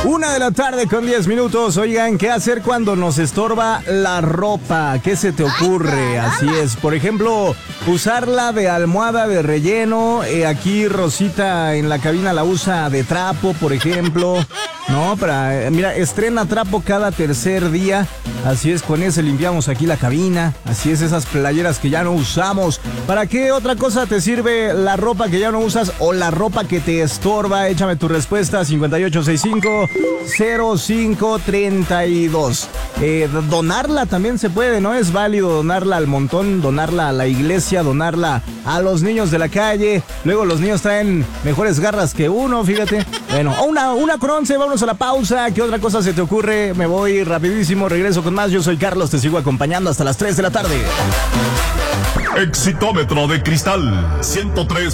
1:10 p.m. Oigan, ¿qué hacer cuando nos estorba la ropa? ¿Qué se te ocurre? Así es, por ejemplo, usarla de almohada de relleno. Aquí Rosita en la cabina la usa de trapo, por ejemplo. No, mira, estrena trapo cada tercer día. Así es, con ese limpiamos aquí la cabina. Así es, esas playeras que ya no usamos. ¿Para qué otra cosa te sirve la ropa que ya no usas o la ropa que te estorba? Échame tu respuesta, 5865-0532. Donarla también se puede, ¿no? Es válido donarla al montón, donarla a la iglesia, donarla a los niños de la calle. Luego los niños traen mejores garras que uno, fíjate. Bueno, una con 11, vámonos a la pausa. ¿Qué otra cosa se te ocurre? Me voy rapidísimo, regreso con más. Yo soy Carlos, te sigo acompañando hasta las 3 de la tarde. Exitómetro de cristal 103.